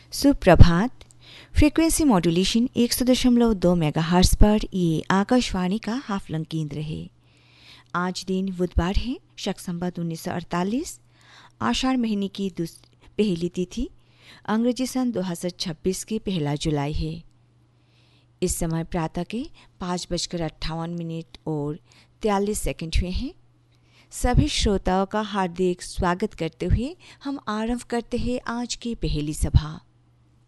सुप्रभात। Frequency modulation 100.2 megahertz पर ये आकाशवाणी का हाफलंग केंद्र है। आज दिन बुधवार है, शक संवत 1948, आषाढ़ महीने की पहली तिथि, अंग्रेजी सन 2026 की 1 जुलाई है। इस समय प्रातः के 5:58 और 43 सेकंड हुए हैं। सभी श्रोताओं का हार्दिक स्वागत करते हुए हम आरंभ करते हैं आज की पहली सभा।